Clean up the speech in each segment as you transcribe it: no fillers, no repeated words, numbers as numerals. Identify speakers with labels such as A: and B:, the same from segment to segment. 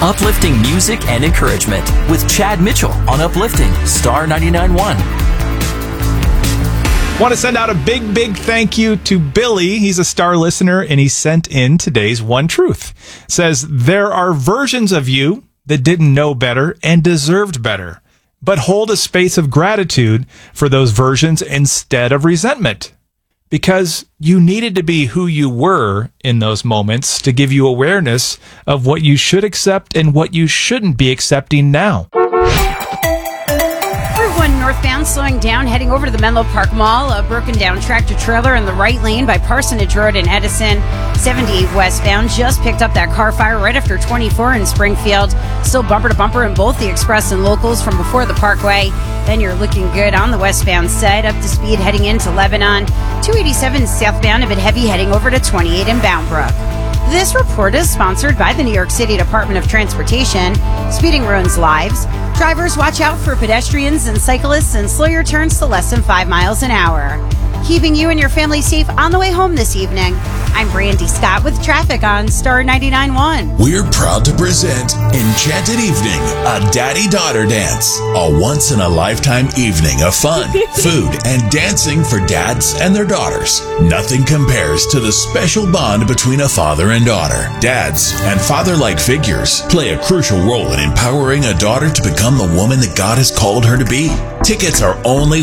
A: Uplifting music and encouragement with Chad Mitchell on Uplifting Star 99.1.
B: Want to send out a big thank you to Billy. He's a Star listener, and he sent in today's One Truth. Says, there are versions of you that didn't know better and deserved better, but hold a space of gratitude for those versions instead of resentment. Because you needed to be who you were in those moments to give you awareness of what you should accept and what you shouldn't be accepting now.
C: Route 1 northbound slowing down, heading over to the Menlo Park Mall. A broken down tractor trailer in the right lane by Parsonage Road in Edison. 78 westbound just picked up that car fire right after 24 in Springfield. Still bumper to bumper in both the express and locals from before the Parkway. Then you're looking good on the westbound side, up to speed heading into Lebanon. 287 southbound, a bit heavy heading over to 28 in Bound Brook. This report is sponsored by the New York City Department of Transportation. Speeding ruins lives. Drivers, watch out for pedestrians and cyclists and slow your turns to less than 5 miles an hour. Keeping you and your family safe on the way home this evening. I'm Brandy Scott with traffic on Star 99.1.
D: We're proud to present Enchanted Evening, a daddy-daughter dance. A once-in-a-lifetime evening of fun, food, and dancing for dads and their daughters. Nothing compares to the special bond between a father and daughter. Dads and father-like figures play a crucial role in empowering a daughter to become the woman that God has called her to be. Tickets are only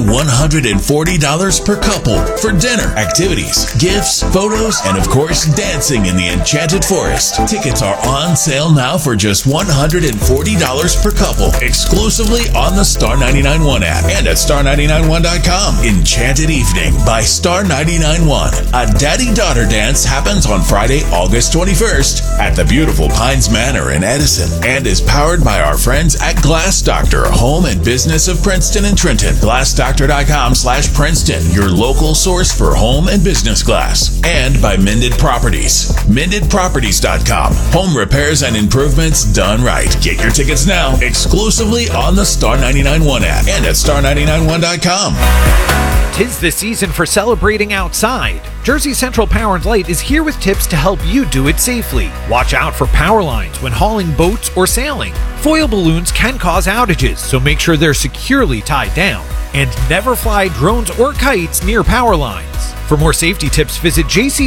D: $140 per couple for dinner, activities, gifts, photos, and of course, dancing in the Enchanted Forest. Tickets are on sale now for just $140 per couple, exclusively on the Star 99.1 app and at star991.com. Enchanted Evening by Star 99.1. A daddy-daughter dance happens on Friday, August 21st at the beautiful Pines Manor in Edison and is powered by our friends at Glass Doctor, home and business of Princeton and Trenton. GlassDoctor.com/Princeton, your local source for home and business glass. And by Mended Properties. MendedProperties.com. Home repairs and improvements done right. Get your tickets now, exclusively on the Star 99.1 app and at star991.com.
E: 'Tis the season for celebrating outside. Jersey Central Power and Light is here with tips to help you do it safely. Watch out for power lines when hauling boats or sailing. Foil balloons can cause outages, so make sure they're securely tied down. And never fly drones or kites near power lines. For more safety tips, visit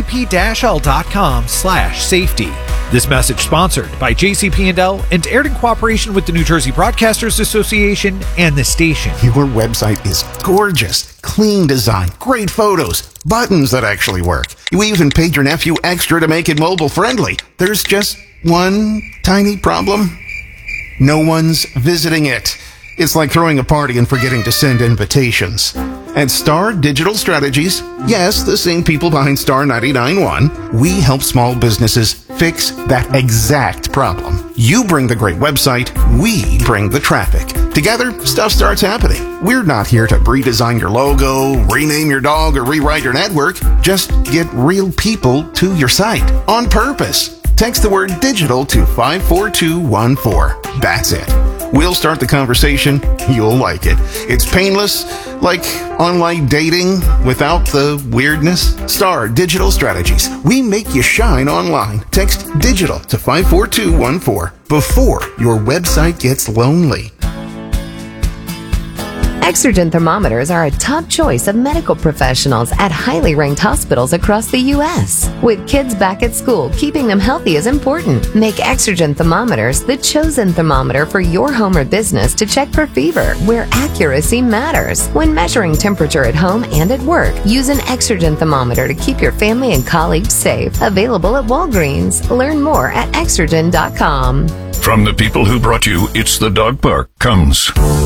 E: jcp-l.com/safety. This message sponsored by JCP&L and aired in cooperation with the New Jersey Broadcasters Association and the station.
F: Your website is gorgeous. Clean design, great photos, buttons that actually work. You even paid your nephew extra to make it mobile friendly. There's just one tiny problem. No one's visiting it. It's like throwing a party and forgetting to send invitations. At Star Digital Strategies, yes, the same people behind Star 99.1, we help small businesses fix that exact problem. You bring the great website, we bring the traffic. Together, stuff starts happening. We're not here to redesign your logo, rename your dog, or rewrite your network. Just get real people to your site on purpose. Text the word digital to 54214. That's it. We'll start the conversation. You'll like it. It's painless, like online dating without the weirdness. Star Digital Strategies. We make you shine online. Text digital to 54214 before your website gets lonely.
G: Exergen thermometers are a top choice of medical professionals at highly ranked hospitals across the U.S. With kids back at school, keeping them healthy is important. Make Exergen thermometers the chosen thermometer for your home or business to check for fever, where accuracy matters. When measuring temperature at home and at work, use an Exergen thermometer to keep your family and colleagues safe. Available at Walgreens. Learn more at Exergen.com.
H: From the people who brought you It's the Dog Park comes